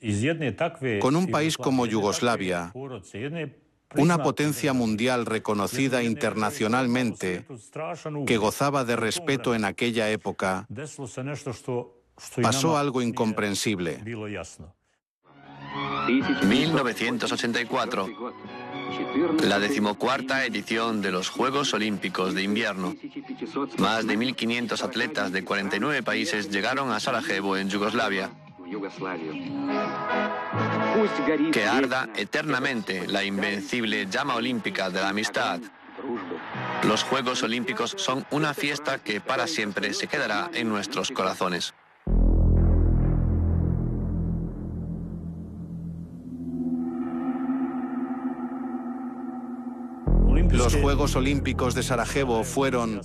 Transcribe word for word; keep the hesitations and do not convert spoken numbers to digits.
Con un país como Yugoslavia, una potencia mundial reconocida internacionalmente, que gozaba de respeto en aquella época, pasó algo incomprensible. mil novecientos ochenta y cuatro, la decimocuarta edición de los Juegos Olímpicos de Invierno. Más de mil quinientos atletas de cuarenta y nueve países llegaron a Sarajevo, en Yugoslavia. Que arda eternamente la invencible llama olímpica de la amistad. Los Juegos Olímpicos son una fiesta que para siempre se quedará en nuestros corazones. Los Juegos Olímpicos de Sarajevo fueron,